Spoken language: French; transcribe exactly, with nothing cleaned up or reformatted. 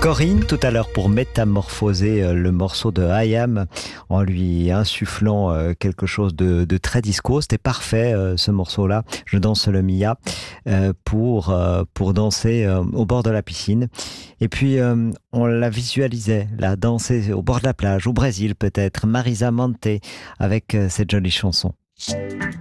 Corinne, tout à l'heure, pour métamorphoser euh, le morceau de I Am en lui insufflant euh, quelque chose de, de très disco. C'était parfait, euh, ce morceau-là. Je danse le Mia euh, pour, euh, pour danser euh, au bord de la piscine. Et puis, euh, on la visualisait, la danser au bord de la plage, au Brésil peut-être, Marisa Monte, avec euh, cette jolie chanson.